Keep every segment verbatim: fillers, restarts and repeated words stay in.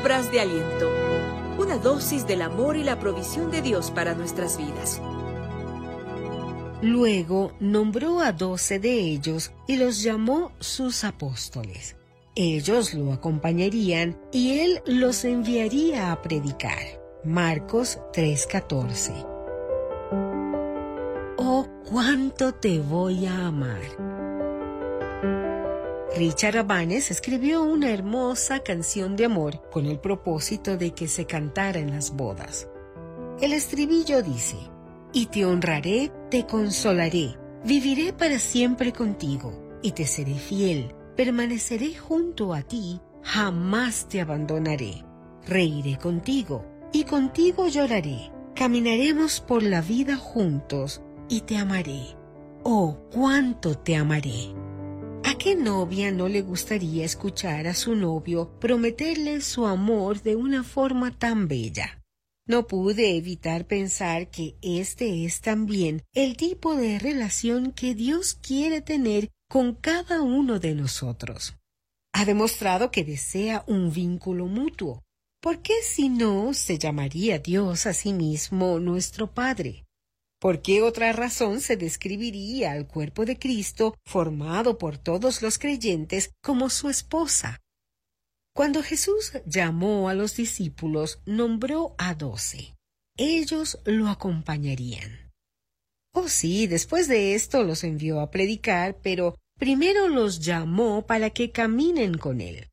Palabras de aliento. Una dosis del amor y la provisión de Dios para nuestras vidas. Luego nombró a doce de ellos y los llamó sus apóstoles. Ellos lo acompañarían y él los enviaría a predicar. Marcos tres catorce. Oh, cuánto te voy a amar. Richard Abanes escribió una hermosa canción de amor con el propósito de que se cantara en las bodas. El estribillo dice: y te honraré, te consolaré, viviré para siempre contigo, y te seré fiel, permaneceré junto a ti, jamás te abandonaré. Reiré contigo, y contigo lloraré, caminaremos por la vida juntos, y te amaré. Oh, cuánto te amaré. ¿A qué novia no le gustaría escuchar a su novio prometerle su amor de una forma tan bella? No pude evitar pensar que este es también el tipo de relación que Dios quiere tener con cada uno de nosotros. Ha demostrado que desea un vínculo mutuo. ¿Por qué si no se llamaría Dios a sí mismo nuestro Padre? ¿Por qué otra razón se describiría al cuerpo de Cristo, formado por todos los creyentes, como su esposa? Cuando Jesús llamó a los discípulos, nombró a doce. Ellos lo acompañarían. Oh sí, después de esto los envió a predicar, pero primero los llamó para que caminen con él.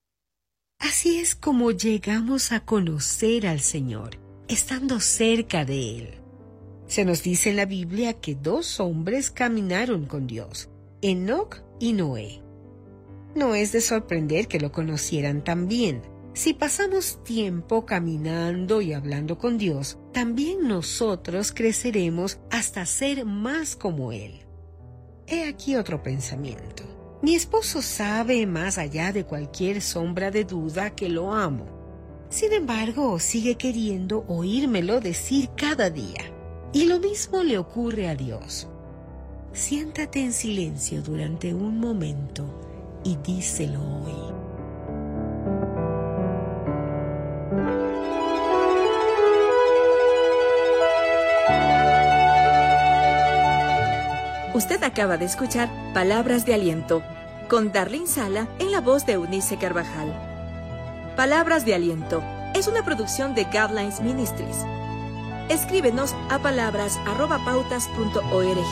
Así es como llegamos a conocer al Señor, estando cerca de él. Se nos dice en la Biblia que dos hombres caminaron con Dios, Enoc y Noé. No es de sorprender que lo conocieran tan bien. Si pasamos tiempo caminando y hablando con Dios, también nosotros creceremos hasta ser más como Él. He aquí otro pensamiento. Mi esposo sabe más allá de cualquier sombra de duda que lo amo. Sin embargo, sigue queriendo oírmelo decir cada día. Y lo mismo le ocurre a Dios. Siéntate en silencio durante un momento y díselo hoy. Usted acaba de escuchar Palabras de Aliento con Darlene Sala en la voz de Eunice Carvajal. Palabras de Aliento es una producción de Guidelines Ministries. Escríbenos a palabras arroba pautas punto org.